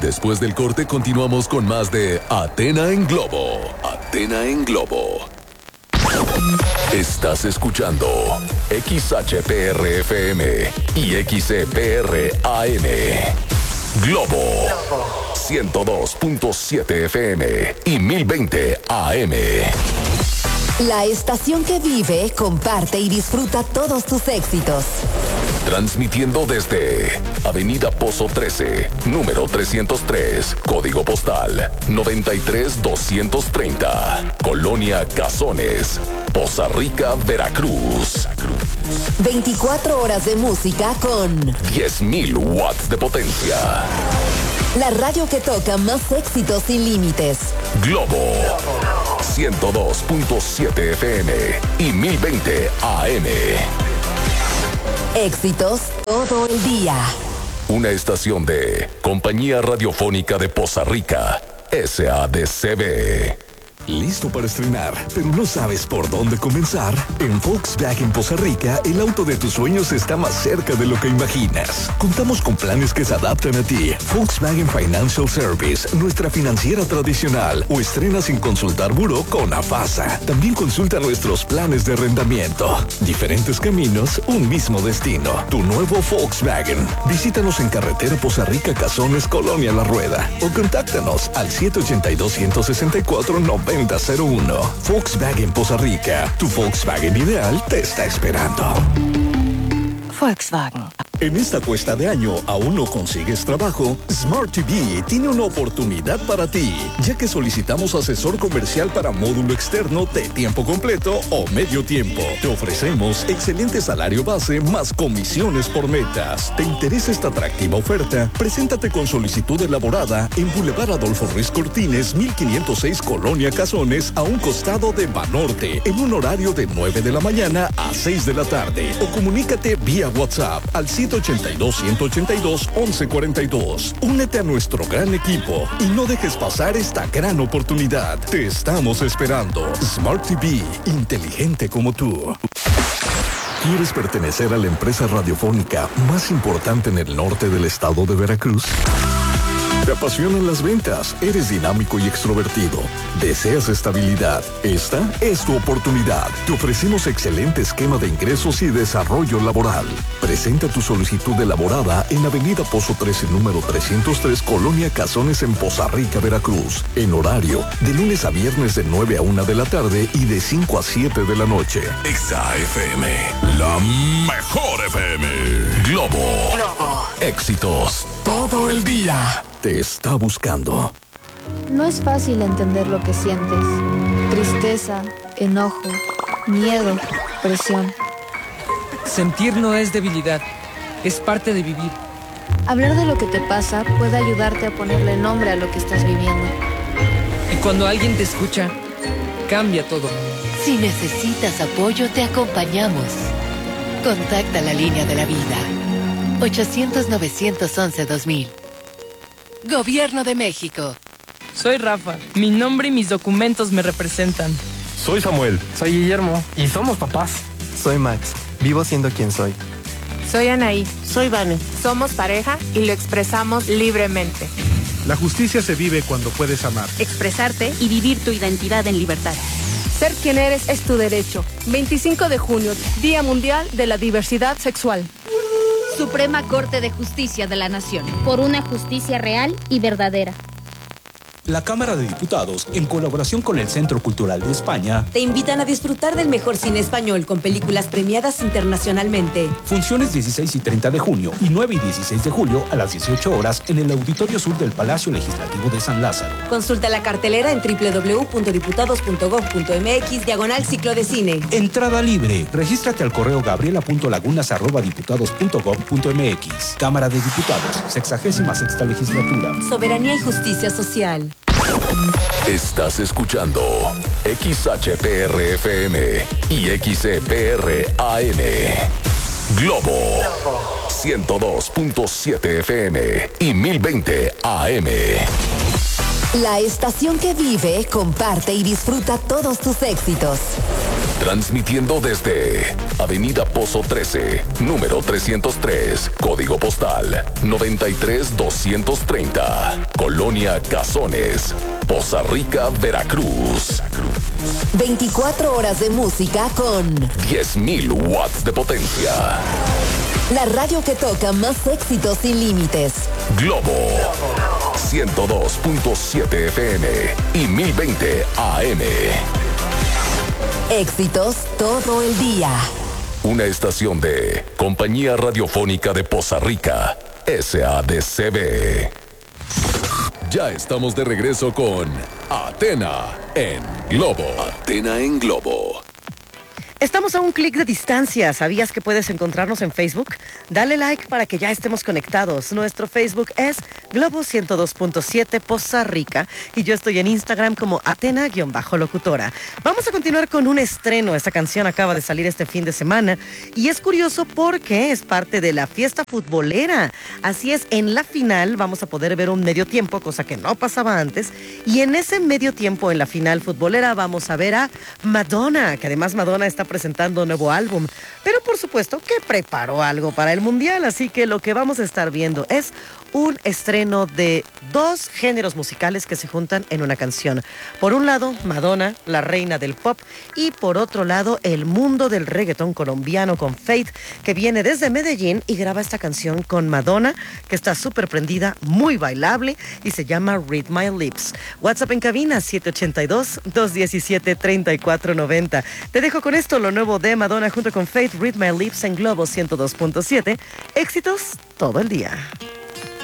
Después del corte continuamos con más de Athena en Globo. Athena en Globo. Estás escuchando XHPR-FM y XCPR-AM. Globo 102.7 FM y 1020 AM. La estación que vive, comparte y disfruta todos tus éxitos. Transmitiendo desde Avenida Pozo 13, número 303, código postal 93230, Colonia Cazones, Poza Rica, Veracruz. 24 horas de música con 10.000 watts de potencia. La radio que toca más éxitos sin límites. Globo 102.7 FM y 1020 AM. Éxitos todo el día. Una estación de Compañía Radiofónica de Poza Rica, SADCB. ¿Listo para estrenar, pero no sabes por dónde comenzar? En Volkswagen Poza Rica, el auto de tus sueños está más cerca de lo que imaginas. Contamos con planes que se adaptan a ti. Volkswagen Financial Service, nuestra financiera tradicional, o estrena sin consultar buró con AFASA. También consulta nuestros planes de arrendamiento. Diferentes caminos, un mismo destino. Tu nuevo Volkswagen. Visítanos en carretera Poza Rica, Cazones, Colonia La Rueda, o contáctanos al 782-164-9001. Volkswagen Poza Rica, tu Volkswagen ideal te está esperando. Volkswagen. En esta cuesta de año, ¿aún no consigues trabajo? Smart TV tiene una oportunidad para ti, ya que solicitamos asesor comercial para módulo externo de tiempo completo o medio tiempo. Te ofrecemos excelente salario base más comisiones por metas. ¿Te interesa esta atractiva oferta? Preséntate con solicitud elaborada en Boulevard Adolfo Ruiz Cortines, 1506 Colonia Cazones, a un costado de Banorte, en un horario de 9 de la mañana a 6 de la tarde. O comunícate vía WhatsApp al 182-182-1142. Únete a nuestro gran equipo y no dejes pasar esta gran oportunidad. Te estamos esperando. Smart TV, inteligente como tú. ¿Quieres pertenecer a la empresa radiofónica más importante en el norte del estado de Veracruz? ¿Te apasionan las ventas? ¿Eres dinámico y extrovertido? ¿Deseas estabilidad? Esta es tu oportunidad. Te ofrecemos excelente esquema de ingresos y desarrollo laboral. Presenta tu solicitud elaborada en Avenida Pozo 13, número 303, Colonia Cazones, en Poza Rica, Veracruz. En horario de lunes a viernes de 9 a 1 de la tarde y de 5 a 7 de la noche. Exa FM, la mejor FM. Globo. Éxitos todo el día. Te está buscando. No es fácil entender lo que sientes. Tristeza, enojo, miedo, presión. Sentir no es debilidad, es parte de vivir. Hablar de lo que te pasa puede ayudarte a ponerle nombre a lo que estás viviendo. Y cuando alguien te escucha, cambia todo. Si necesitas apoyo, te acompañamos. Contacta la línea de la vida. 800-911-2000. Gobierno de México. Soy Rafa. Mi nombre y mis documentos me representan. Soy Samuel. Soy Guillermo. Y somos papás. Soy Max. Vivo siendo quien soy. Soy Anaí. Soy Vane. Somos pareja y lo expresamos libremente. La justicia se vive cuando puedes amar, expresarte y vivir tu identidad en libertad. Ser quien eres es tu derecho. 25 de junio, Día Mundial de la Diversidad Sexual. Suprema Corte de Justicia de la Nación. Por una justicia real y verdadera. La Cámara de Diputados, en colaboración con el Centro Cultural de España, te invitan a disfrutar del mejor cine español con películas premiadas internacionalmente. Funciones 16 y 30 de junio y 9 y 16 de julio a las 18 horas en el Auditorio Sur del Palacio Legislativo de San Lázaro. Consulta la cartelera en www.diputados.gov.mx/ciclo de cine. Entrada libre. Regístrate al correo gabriela.lagunas@diputados.gov.mx. Cámara de Diputados, 66ª Legislatura. Soberanía y justicia social. Estás escuchando XHPR-FM y XCPR-AM. Globo 102.7 FM y 1020 AM. La estación que vive, comparte y disfruta todos tus éxitos. Transmitiendo desde Avenida Pozo 13, número 303, código postal 93230, Colonia Cazones, Poza Rica, Veracruz. 24 horas de música con 10,000 watts de potencia. La radio que toca más éxitos sin límites. Globo 102.7 FM y 1020 AM. Éxitos todo el día. Una estación de Compañía Radiofónica de Poza Rica, SADCB. Ya estamos de regreso con Atena en Globo. Atena en Globo. Estamos a un clic de distancia. ¿Sabías que puedes encontrarnos en Facebook? Dale like para que ya estemos conectados. Nuestro Facebook es Globo 102.7 Poza Rica y yo estoy en Instagram como Atena_locutora. Vamos a continuar con un estreno. Esta canción acaba de salir este fin de semana y es curioso porque es parte de la fiesta futbolera. Así es, en la final vamos a poder ver un medio tiempo, cosa que no pasaba antes, y en ese medio tiempo en la final futbolera vamos a ver a Madonna, que además Madonna está presentando un nuevo álbum, pero por supuesto que preparó algo para el Mundial, así que lo que vamos a estar viendo es un estreno de dos géneros musicales que se juntan en una canción. Por un lado, Madonna, la reina del pop, y por otro lado, el mundo del reggaetón colombiano con Feid, que viene desde Medellín y graba esta canción con Madonna, que está súper prendida, muy bailable, y se llama Read My Lips. WhatsApp en cabina, 782-217-3490. Te dejo con esto, lo nuevo de Madonna junto con Feid, Read My Lips en Globo 102.7. Éxitos todo el día.